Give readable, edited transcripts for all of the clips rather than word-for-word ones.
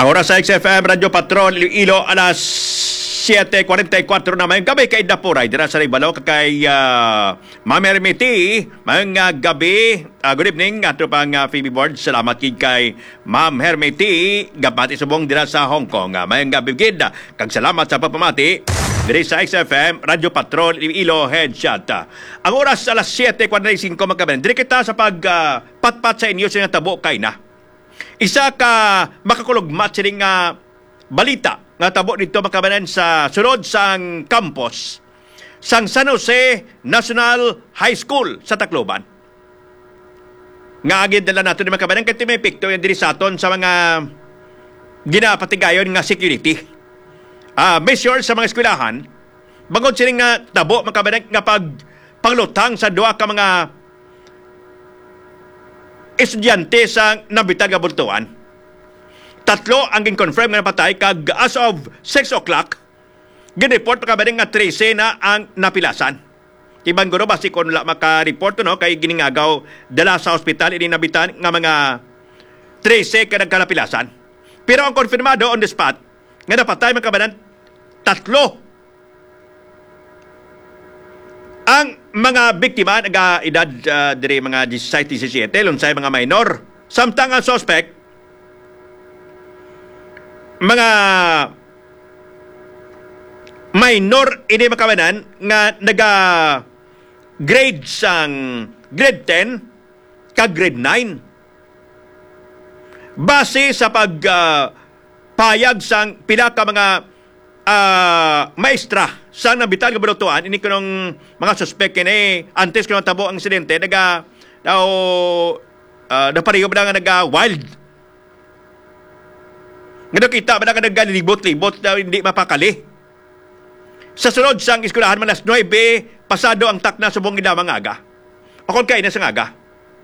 Ang oras sa XFM Radio Patrol Iloilo alas 7:44 na mayong gabi kay Dapuray dira sa Ribalo kay Ma'am Hermity mga gabi. Good evening ato pang Phoebe Board. Salamat kay Ma'am Hermity gabati subong dira sa Hong Kong. Mayong gabi gid kag salamat sa papamati diri sa XFM Radio Patrol Iloilo Headshot. Ang oras alas 7:45 mga diri kita sa patpat sa inyo sa tabo kay na. Isa ka makakulugmat sining balita nga tabo dito makabanan sa sulod sang campus sang San Jose National High School sa Tacloban. Nga agad dala nato ni makabanan kay may picto yan diri sa aton sa mga ginapatigayon nga security. Measure sa mga eskwelahan bangod sining nga tabo makabanan nga paglutang sa duha ka mga estudyante sa nabitag nga bultuan. 3 ang gin-confirm nga napatay kag as of 6 o'clock gin-report makabaling nga 13 na ang napilasan. Ibang guro basi kung wala maka-report no kay giningagaw dala sa ospital ini nabitan nga mga 13 ka nagkanapilasan. Pero ang konfirmado on the spot nga napatay makabalan 3 ang mga biktima nag-edad dire mga 16-17 lunsay mga minor. Samtang ang suspect mga minor ini makabanan nga grade sang grade 10 kag grade 9. Base sa payag sang pila ka mga maestra sa nabitan nga balutuan ini kanong mga suspect kini antes kanang tabo ang insidente napariyo ba nga wild nga kita ba nga nagalibot-libot na hindi mapakali sa sulod sang eskwelahan man alas 9 pasado ang takna subong gidamang aga akon kay na sa aga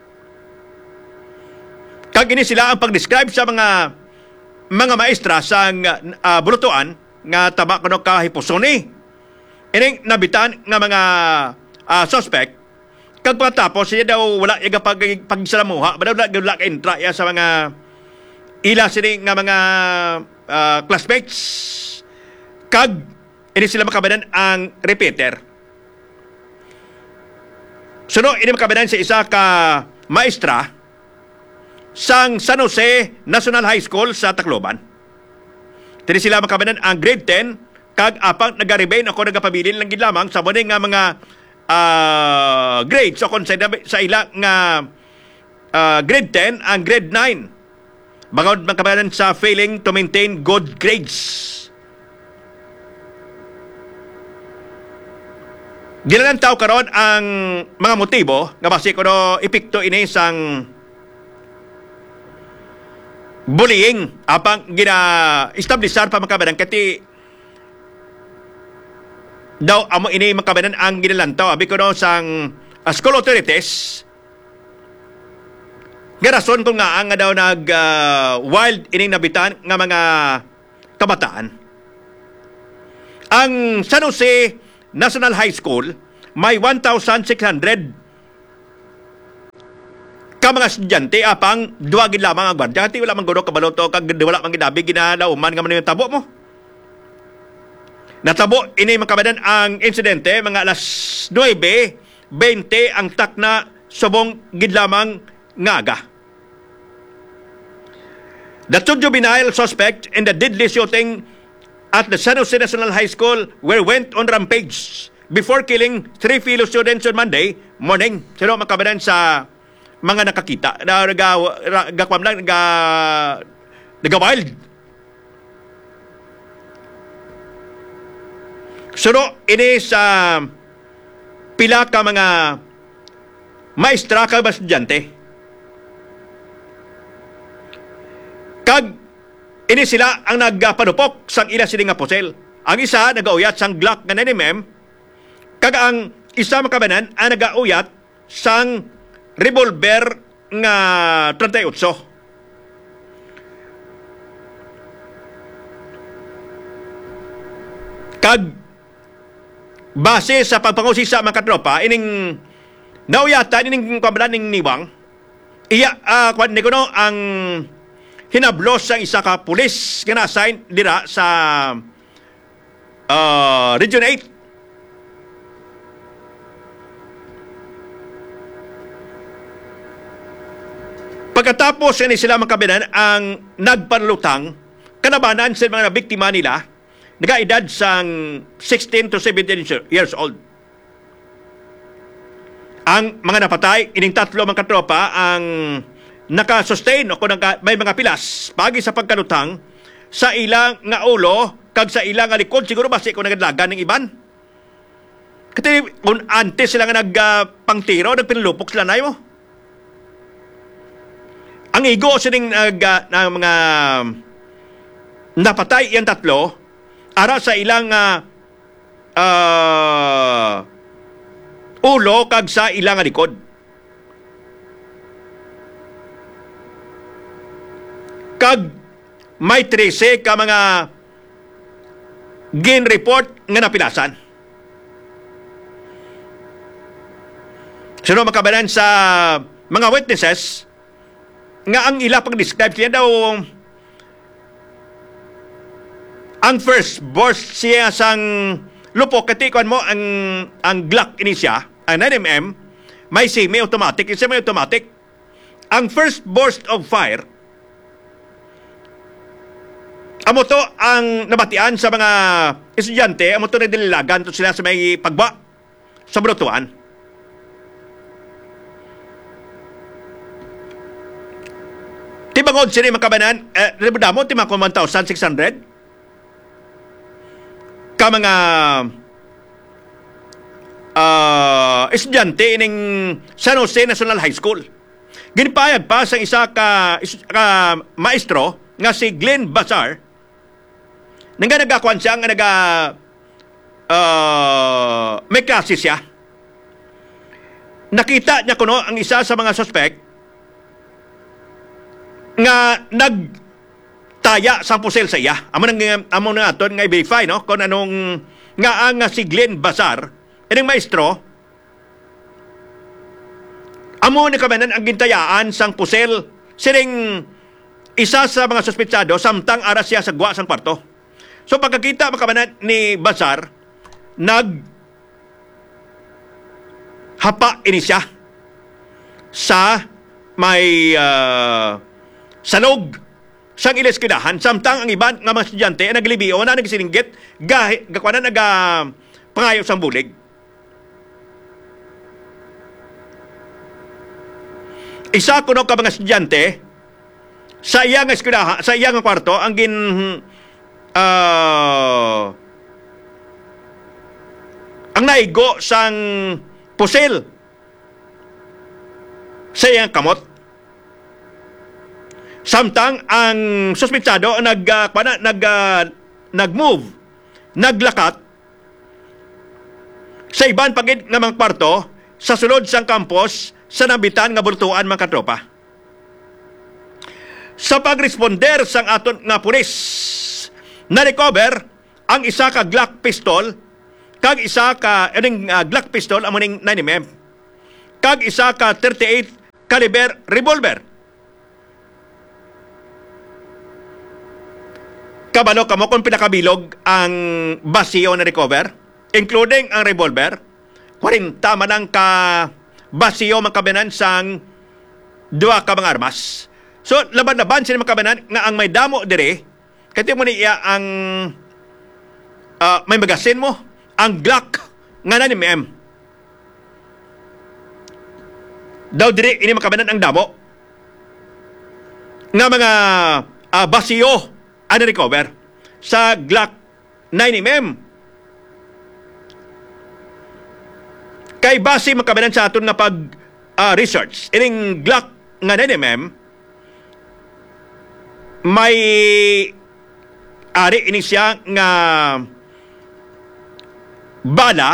kag ini sila ang pag-describe sa mga maestra sang balutuan nga tama kuno ka hiposoni ining nabitan nga mga suspect kag patapos siya daw wala iga pagsalamuha wala ka intra ya sa mga ila sini nga mga classmates kag ini sila makabanan ang repeater suno ini makabanan sa isa ka maestra sang San Jose National High School sa Tacloban. Tiri sila makabanan ang grade 10 kag apang nag-remain ako nagapabilin lang gid lamang sa nga mga grades so kon sa ila nga grade 10 ang grade 9 bangod makabanan sa failing to maintain good grades. Ginalantaw karon ang mga motibo nga base kuno epekto ini sang bullying apang gina-establishan pa makabanan kati daw amo ini makabanan ang ginalantaw abi kuno sang school authorities nga rason kung nga ang daw nag wild ini nabitan nga mga kabataan. Ang San Jose National High School may 1,600 ka mga estudyante apang duwa gid lamang ang gwardiya ti wala man guro kabalo to kag wala man gidabi ginalauman nga man yung tabo mo. Natabo ini makabadan ang insidente mga alas 9:20 ang takna subong gid lamang ngaga. The two juvenile suspect in the deadly shooting at the San Jose National High School went on rampage before killing 3 fellow students on Monday morning. Sino makabadan sa mga nakakita na nagakwam lang naga-wild. Suno ini sa pila ka mga maestra kag estudyante. Kag ini sila ang nagpanupok sang ila sini nga posel. Ang isa nagauyat sang Glock nga 9mm kag ang isa makabanan ang nagauyat sang revolver nga 38. Kag base sa pagpangusisa mga katropa ining nauyatan ining kabalan ning niwang iya kwan ni kuno ang hinablos sang isa ka pulis nga na-assign dira sa Region 8. Pagkatapos ni sila makabinan ang nagpanlutang kanabanan sa mga biktima nila nagaedad sang 16 to 17 years old. Ang mga napatay, ining tatlo mga katropa ang nakasustain o kung may mga pilas pagi sa pagkalutang sa ilang nga ulo kag sa ilang nga likod. Siguro basi kung nagadlagan ng iban. Kasi kung antes sila nga nagpangtiro, nagpinlupok sila na mo. Ang igo sining na mga napatay yung tatlo ara sa ilang ulo kag sa ilang likod. Kag may 13 ka mga gin-report nga napilasan. Sino makabanan sa mga witnesses nga ang ila pag-describe siya daw ang first burst siya sang lupok katikuan mo ang Glock ini siya, ang 9mm may semi-automatic, isa may automatic. Ang first burst of fire amo to ang nabatian sa mga estudyante, amo to na dililagan to sila sa may pagba sa brutuan. Tibangod sila makabanan, damo timako 1,600 ka mga estudyante ining San Jose National High School. Ginpayag pa sa isa ka maestro nga si Glenn Bazar nga nagakuan siya nga may klase siya. Nakita niya kuno ang isa sa mga suspect nga nagtaya sa pusel sa iya. Amo na aton nga i-verify no kung anong nga ang si Glenn Bazar ining maestro amo ni kamanan ang gintayaan sang pusel sining isa sa mga suspetsado samtang aras siya sa gwa sang kwarto. So pagkakita makamanan ni Bazar hapa ini siya sa may sanog sang ileskwelahan samtang ang iban nga mga estudyante ay naglibio na nagsininggit gakwanan pangayo sang bulig. Isa kuno ka mga estudyante sa iyang eskwelahan, sa iyang kwarto ang ang naigo sang pusil sa iyang kamot. Samtang ang suspetsado nag-move, naglakat sa iban pagid nga mga kwarto sa sulod sang campus sa nabitan nga bultuan mga katropa. Sa pagresponder sang aton nga pulis, na-recover ang isa ka Glock pistol kag isa ka Glock pistol amoning 9mm kag isa ka 38 caliber revolver. Kabalo kamo kung pinakabilog ang basiyo na recover, including ang revolver, 40 manang ka basiyo makabanan sang dua ka mga armas. So, laban-laban sila makabanan nga ang may damo dire, kaya mo niya ang may magasin mo, ang Glock nga 9mm. Daw dire, ini makabanan ang damo nga mga basiyo ano recover sa Glock 9mm. Kay base makabanan sa aton nga pag-research, ining Glock nga 9mm, may ari ini siya nga bala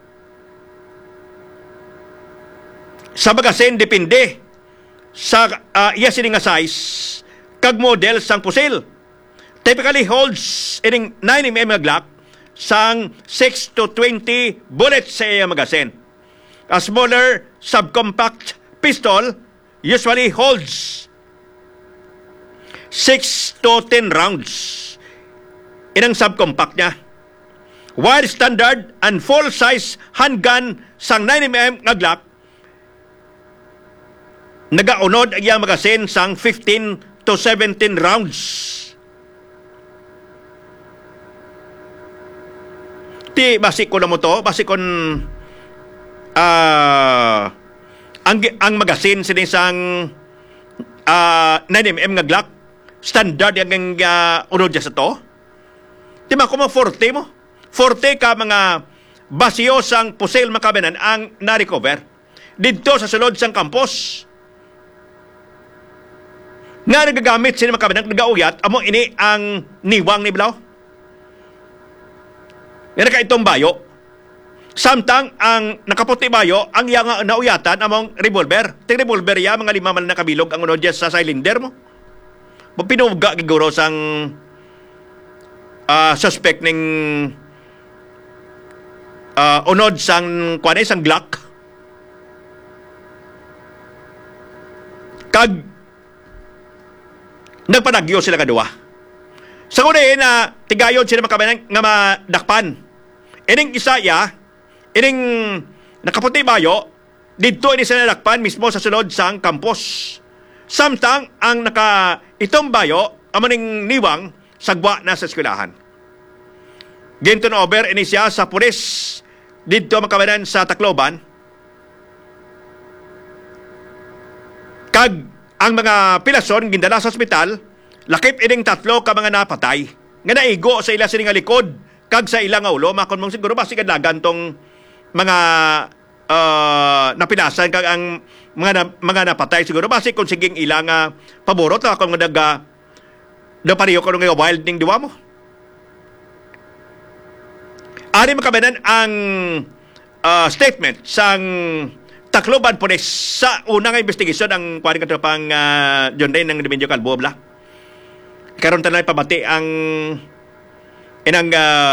sa magasin depende sa iya sini nga size kag model sang pusil. Typically holds ining 9mm nga Glock sang 6 to 20 bullets sa iya magasin. A smaller subcompact pistol usually holds 6 to 10 rounds. Inang subcompact niya. While standard and full-size handgun sang 9mm nga Glock, nagaunod ang iyang magasin sang 15 to 17 rounds. Ti basi ko na mo to, basi kon ang magasin sinisang 9mm nga Glock, standard yung unod niya sa to. Di ba kung mga 40 mo? 40 ka mga basiyosang pusil makabanan ang na-recover dito sa sulod sang kampus. Nga nagagamit sila makabanan, nagauyat, amo ini ang niwang ni Bilao. Yan ka itong bayo. Samtang ang nakaputi bayo, ang iyang nauyatan among revolver. Ting revolver ya, mga 5 man na kabilog ang unod sa cylinder mo. Pinuga giguro sang suspect ning unod sang kuan sang Glock. Kag nagpanagyo sila kadua. Sa kuna na tigayon sila makabanan nga madakpan. Ining isa ya, ining nakaputi bayo, dito ini sila nadakpan mismo sa sulod sang campus. Samtang ang itong bayo, amaning niwang, sagwa na sa eskwelahan. Ginton over ini siya sa pulis dito makabanan sa Tacloban. Kag ang mga pilason gindala sa ospital, lakip ining 3 ka mga napatay nga naigo sa ila sining likod kag sa ilang ulo. Makon mong siguro basi kadlagan tong mga napilasan kag ang mga napatay siguro basi kung siging ilang paborot na kung daga pariyo ko nga wild ning diwa mo. Ari makabanan ang statement sang Tacloban Police sa unang investigasyon ang kuwaring katropang John Ray ng Remedyo Calvo bla. Karon tanay pamati ang inang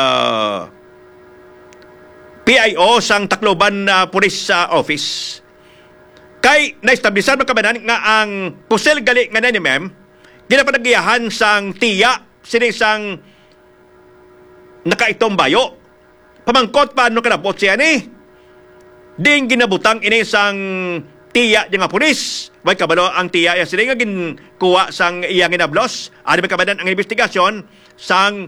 PIO sang Tacloban Police Office. Kay na-establisan makabanan nga ang pusel gali nga 9mm ginapanagiyahan sang tiya sinisang nakaitong bayo. Pamangkot paano kanapot siya ni? Ding ginabutang inisang tiya niya nga pulis. May kabalo ang tiya ya sila nga ginkuha sang iyang inablos. Ano may kabadan ang investigasyon sang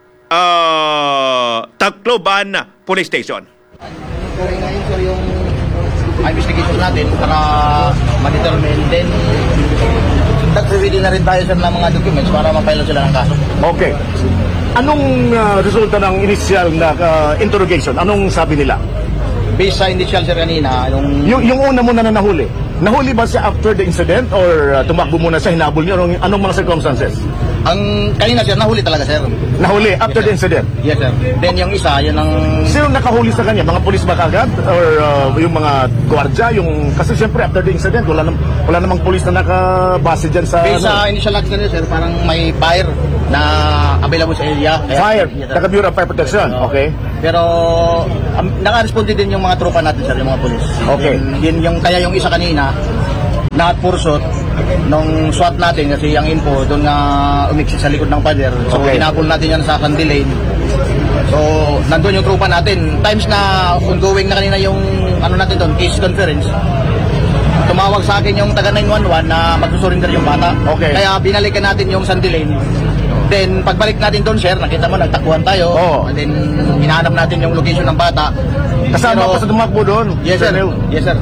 Tacloban Police Station. Kaya ngayon sir yung investigation natin para ma-determine din nag-reveal na rin tayo sir ng mga documents para ma-file sila ng kaso. Okay. Anong resulta ng initial na interrogation? Anong sabi nila? Based sa initial sir kanina, Yung una muna na nahuli. Nahuli ba siya after the incident or tumakbo muna siya, hinabol niyo? Anong mga circumstances? ang kanina sir, nahuli talaga sir. Nahuli after the incident? Yes sir. Then yung isa, yun ang... Sino nakahuli sa kanya? Mga polis ba kagad? Or yung mga gwardya? Kasi siyempre after the incident, wala namang polis na nakabase dyan sa... Based sa initial natin sir, parang may fire na available sa area. Fire? Yes, sir. Taga-Bureau of Fire Protection? Okay. Pero naka-responde din yung mga tropa natin sir, yung mga polis. Okay. Din yung kaya yung isa kanina na-pursot nung SWAT natin kasi yung info doon nga umiksit sa likod ng pader. So Okay. tinapon natin yan sa Candy Lane. So nandun yung tropa natin. Times na ongoing na kanina yung ano natin doon, case conference. Tumawag sa akin yung taga 911 na magsusurrender yung bata. Okay. Kaya binalikan natin yung Sandy Lane. Then pagbalik natin doon sir, nakita mo nagtakbuhan tayo. Oo. And then hinahanap natin yung location ng bata. Kasama Pero- pa sa tumakbo doon? Yes sir. Colonel? Yes sir.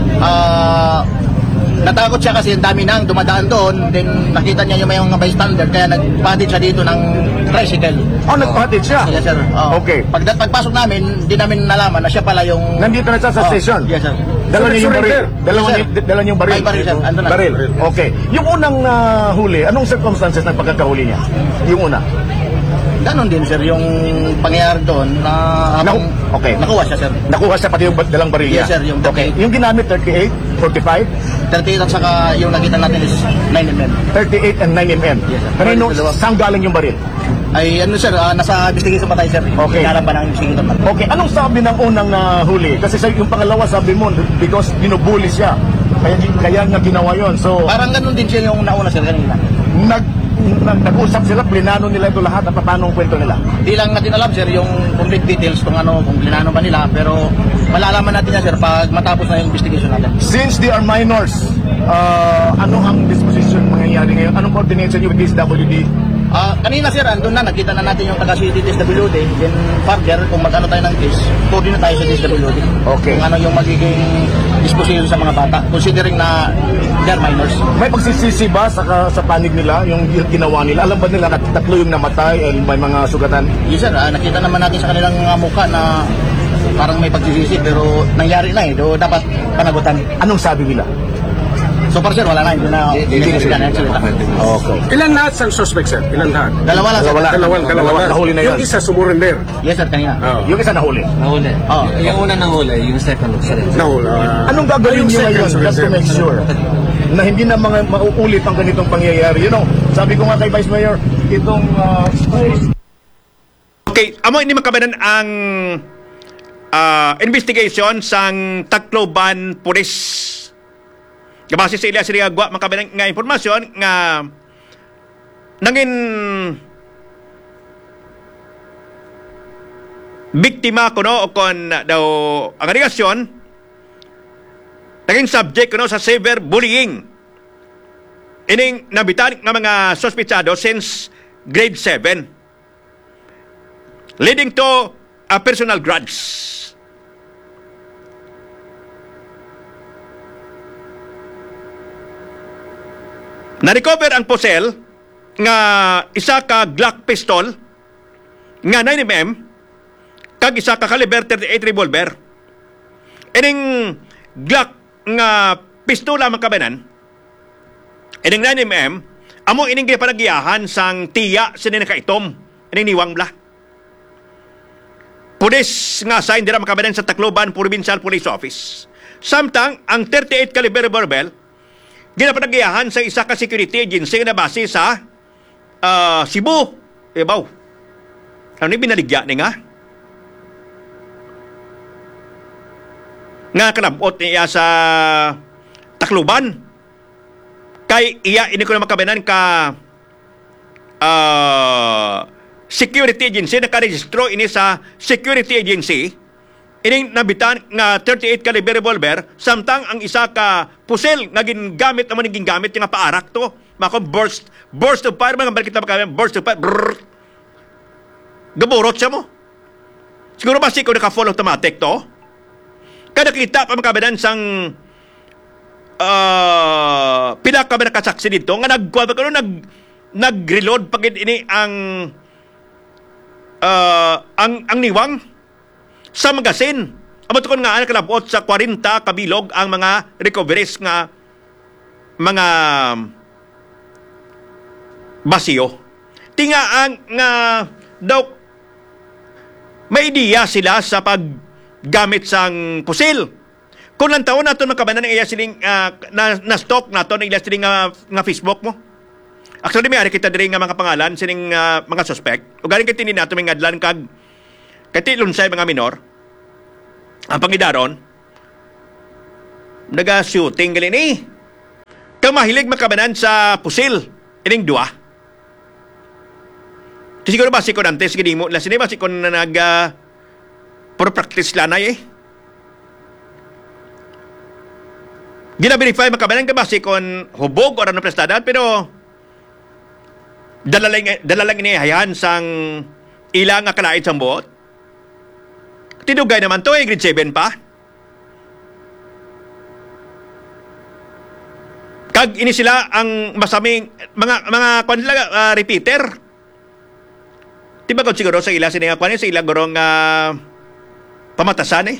Natakot siya kasi ang dami nang dumadaan doon. Then nakita niya yung may mga bystander kaya nagpatid siya dito ng tricycle. Oh, nagpahatid siya? Yes sir. Oo. Okay. Pagpasok namin, hindi namin nalaman na siya pala yung... Nandito na siya sa Oo. station? Yes sir. Dala niya yung baril? Sir. Dala niya yung baril? May baril, sir. Andun na. Baril? Okay. Yung unang huli, anong circumstances ng pagkakahuli niya? Yung una? Ganon din sir yung pangyayari doon na habang Okay. nakuha siya sir. Nakuha siya pati yung dalang baril niya? Yes sir, yung Okay. 38. Yung ginamit, 38, 45? 38 at saka yung nakita natin is 9mm. 38 and 9mm. Yes, sir. Kanino, Dalawa. saan galing yung baril? Ay ano sir, nasa investigation pa tayo sir. Okay. Hinaram pa ng investigation pa. Okay, anong sabi ng unang huli? Kasi yung pangalawa sabi mo, because binubuli siya. Kaya nga ginawa yon. So, Parang ganon din siya yung nauna sir kanina. nag-usap sila, plinano nila ito lahat at paano ang kwento nila? Di lang natin alam sir yung complete details kung plinano ba nila, pero malalaman natin yan sir pag matapos na yung investigation natin. Since they are minors, ano ang disposition mangyayari ngayon? Anong coordination niyo with DSWD? Kanina sir, andun na, nakita na natin yung taga-city DSWD, then further, kung mag-ano tayo ng case, coordinate tayo sa DSWD. Okay. Kung ano yung magiging disposition sa mga bata, considering na they're minors. May pagsisisi ba sa panig nila, yung ginawa nila? Alam ba nila na tatlo yung namatay and may mga sugatan? Yes sir, nakita naman natin sa kanilang mga mukha na parang may pagsisisi, pero nangyari na so dapat panagutan. Anong sabi nila? So far sir, wala na, hindi na nagsalita. Okay. Ilan lahat ang suspect, sir? Ilan lahat? Dalawa lang sir. Dalawa na. Nahuli na yun. Yung isa sumurrender. Yes sir, kanina. Yung isa nahuli. Nahuli. Oh. Yung una nahuli, yung second surrender. Nahuli. Anong gagawin niyo ngayon just to make sure na hindi na mauulit ang ganitong pangyayari? You know, sabi ko nga kay Vice Mayor, itong Okay, amo ini makabanan ang investigation sang Tacloban Police. Kabase sa Elias Riagwa makabanan nga impormasyon nga nangin biktima kuno o kon daw ang aligasyon naging subject kuno sa severe bullying. Ining nabitan nga mga sospechado since grade 7. Leading to a personal grudge. Na-recover ang posel nga isa ka Glock pistol nga 9mm kag isa ka caliber 38 revolver. Ining Glock nga pistola makabanan ining 9mm amo ining gipanagiyahan sang tiya sinin nakaitom ining niwang bla. Pulis nga sign dira makabanan sa Tacloban Provincial Police Office. Samtang ang 38 caliber revolver ginapanagiyahan sa isa ka security agency na base sa Cebu. Ibaw. Ano ni binaligya ni nga? Nga kanabot niya sa Tacloban. Kay iya ini ko na makabanan ka security agency na karehistro ini sa security agency. Ining nabitan nga 38 caliber revolver samtang ang isa ka pusel nga gingamit naman ning gingamit nga paarak to mako burst of fire mga balik kita makabanan burst of fire. Gaborot siya mo. Siguro ba si ko naka-full automatic to? Kada kita pa makabanan sang pinaka ba nakasaksi dito nga nag-reload pagid ini ang niwang sa magasin. Amo tukon nga ana kalabot sa 40 kabilog ang mga recoveries nga mga basiyo. Tingaan nga daw may ideya sila sa paggamit sang pusil. Kung lang taon nato makabanan iya siling na stock nato ng iya siling nga Facebook mo. Actually may ari kita diri nga mga pangalan sining mga suspect. Ug galing kay tinin nato may adlan kag katilon sa mga minor. Ang pangidaron naga-shooting gali ni. Kang mahilig makabanan sa pusil ining duwa. Siguro ba si ko nantes gini mo la sini ba si ko na pro practice lanay gina-verify makabanan ka ba si kon hubog or ano prestadad pero dalalang inihayan sang ilang nga kalait sang buot. Tinugay naman to grade 7 pa. Kag ini sila ang masaming mga kwan nila repeater. Tiba ko siguro sa ila sininga kwan sa ilang gorong pamatasan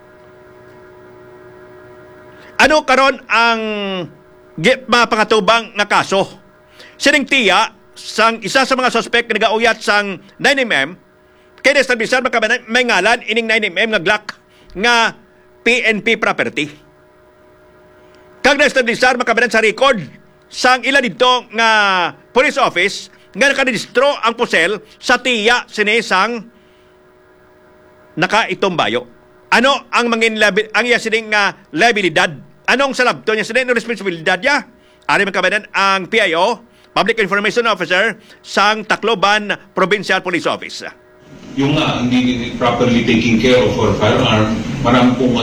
Ano karon ang mapakatubang nga kaso? Sining tiya sang isa sa mga suspect na nagauyat sang 9mm kaya na-establisan may ngalan ining 9mm nga Glock nga PNP property. Kag na-establisan makabanan sa record sang ila dito nga police office nga nakarehistro ang pusel sa tiya sinesang nakaitombayo. Ano ang ang iya sining nga liabilidad? Anong salabto niya sining responsibilidad niya? Ari makabanan ang PIO Public Information Officer sang Tacloban Provincial Police Office. Yung hindi properly taking care of our firearm, marami pong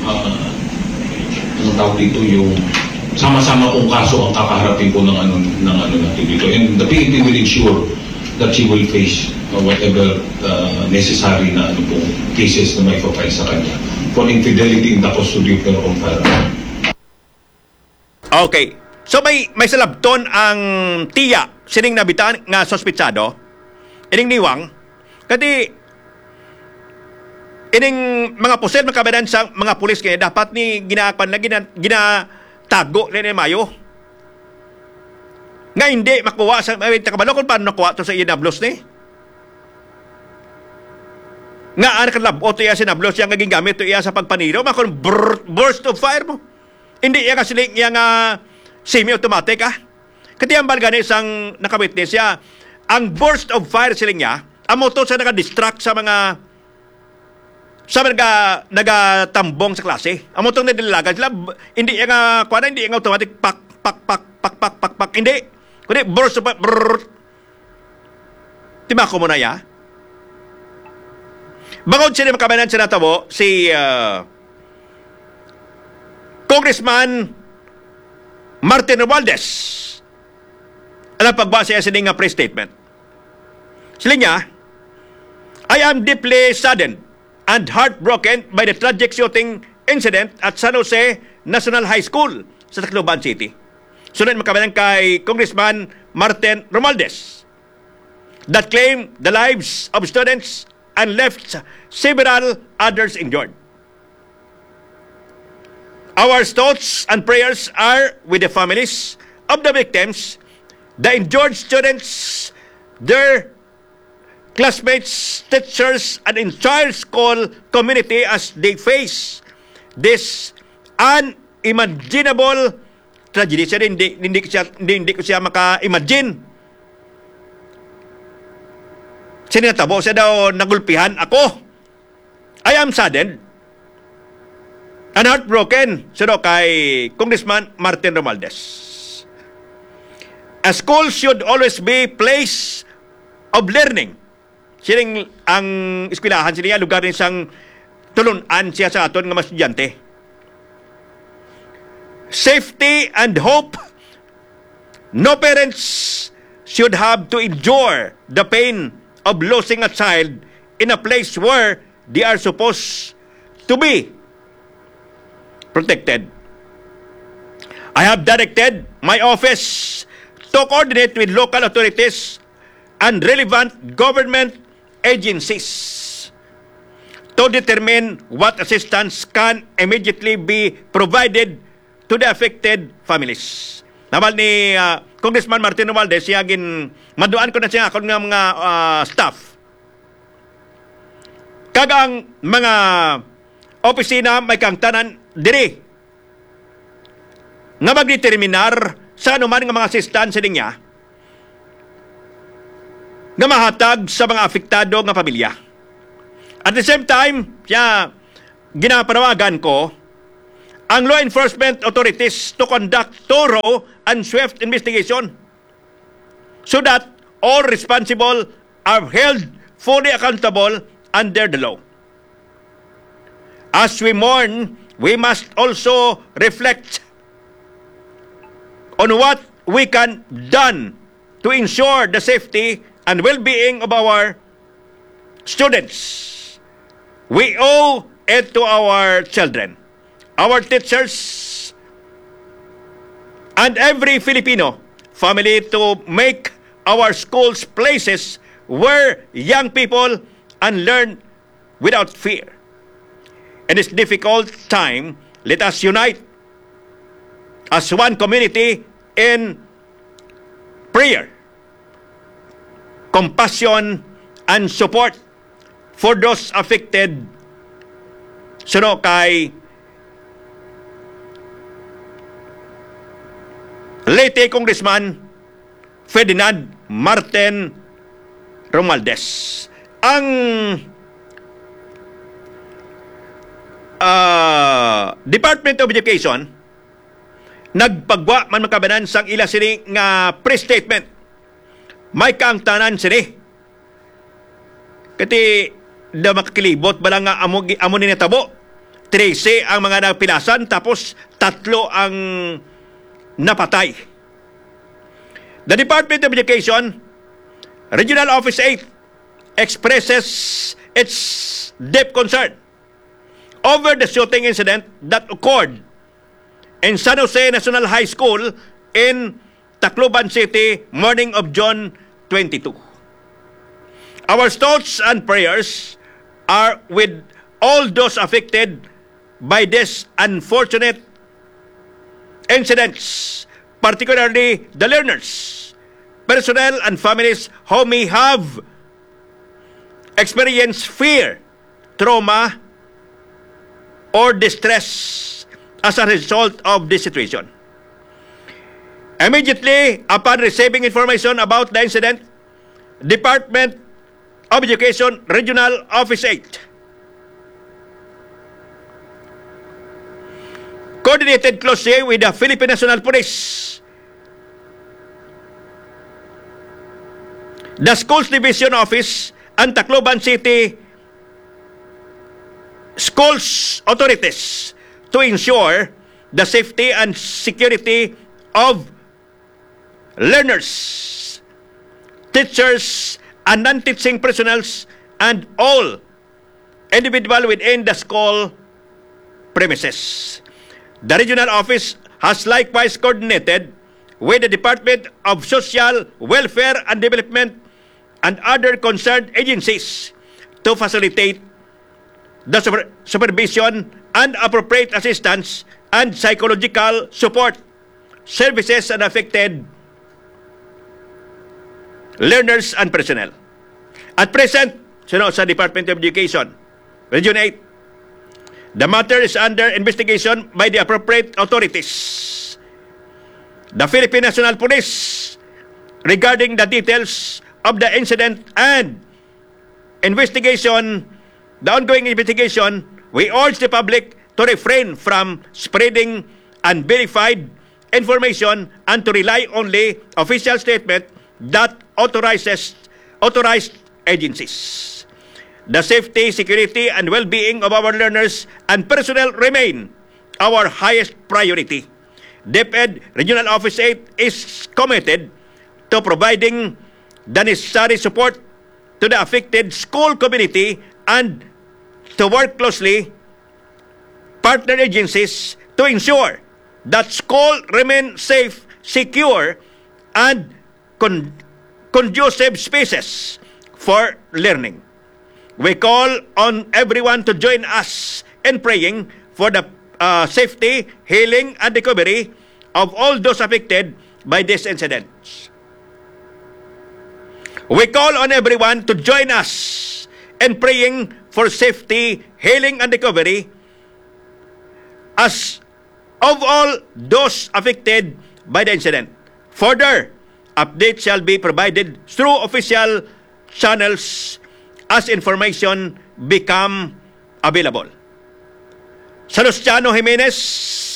anong tawag dito, yung sama-sama pong kaso ang kakaharapin po ng ano natin dito. And the PNP will ensure that she will face whatever necessary na ano pong cases na may file sa kanya for infidelity in the custody of her own firearm. Okay. So may salabton ang tiya sining nabitaan nga sospitsado. Ining niwang kadi ining mga pusel makabadan sa mga pulis kaya dapat ni ginaapan na ginatago ni Mayo. Nga hindi makuha sa kabalo kung paano nakuha to sa inablos ni. Nga anak kalabot iya sinablos yang naging gamit to iya sa pagpaniro makon burst of fire mo. Hindi iya kasi yang semi-automatic Kati ang balgani sang nakawitness siya, ang burst of fire siling niya, ang motor sa naka-distract sa mga nagatambong sa klase. Ang motor na dililagan sila, hindi yung hindi yung automatic pak, hindi. Kundi burst of fire, timako mo na ya. Bangod sila makabanan sa natabo, si Congressman Martin Romualdez. Alam pagbasa siya sining press statement. Sila niya, I am deeply saddened and heartbroken by the tragic shooting incident at San Jose National High School sa Tacloban City. Sunod makabanan kay Congressman Martin Romualdez that claimed the lives of students and left several others injured. Our thoughts and prayers are with the families of the victims, the injured students, their classmates, teachers, and entire school community as they face this unimaginable tragedy. Hindi ko siya maka-imagine. Sinatabo siya daw nagulpihan ako. I am saddened and heartbroken, sino kay Congressman Martin Romualdez. A school should always be place of learning. Sining ang eskwelahan sila lugar rin sang tulunan siya sa aton nga mga estudyante. Safety and hope. No parents should have to endure the pain of losing a child in a place where they are supposed to be protected. I have directed my office to coordinate with local authorities and relevant government agencies to determine what assistance can immediately be provided to the affected families. Namal ni Congressman Martin Romualdez, siyagin maduan ko na siya akong mga staff. Kagang mga opisina may kang tanan diri nga magdeterminar sa anuman nga mga assistance niya nga mahatag sa mga apektado nga pamilya. At the same time, siya ginapanawagan ko ang law enforcement authorities to conduct thorough and swift investigation so that all responsible are held fully accountable under the law. As we mourn, we must also reflect on what we can done to ensure the safety and well-being of our students. We owe it to our children, our teachers, and every Filipino family to make our schools places where young people can learn without fear. In this difficult time, let us unite as one community in prayer, compassion, and support for those affected. Suno kay late Congressman Ferdinand Martin Romualdez. Ang Department of Education nagpagwa man makabanan sang ila sini nga pre-statement. May kaangtanan sini. Kati da makakilibot bala nga amo ni natabo. 13 ang mga napilasan tapos 3 ang napatay. The Department of Education, Regional Office 8 expresses its deep concern over the shooting incident that occurred in San Jose National High School in Tacloban City, morning of June 22. Our thoughts and prayers are with all those affected by this unfortunate incidents, particularly the learners, personnel, and families who may have experienced fear, trauma, or distress as a result of this situation. Immediately upon receiving information about the incident, Department of Education Regional Office 8 coordinated closely with the Philippine National Police, the Schools Division Office, and Tacloban City schools authorities to ensure the safety and security of learners, teachers, and non-teaching personnel and all individuals within the school premises. The regional office has likewise coordinated with the Department of Social Welfare and Development and other concerned agencies to facilitate the supervision and appropriate assistance and psychological support services and affected learners and personnel. At present, sa Department of Education, Region 8, the matter is under investigation by the appropriate authorities. The Philippine National Police, regarding the details of the incident and the ongoing investigation, we urge the public to refrain from spreading unverified information and to rely only official statement that authorized agencies. The safety, security, and well-being of our learners and personnel remain our highest priority. DepEd Regional Office 8 is committed to providing the necessary support to the affected school community and to work closely partner agencies to ensure that school remain safe, secure, and conducive spaces for learning. We call on everyone to join us in praying for the safety, healing, and recovery of all those affected by this incident. We call on everyone to join us in praying for safety, healing, and recovery as of all those affected by the incident. Further, updates shall be provided through official channels as information become available. Salustiano Jimenez,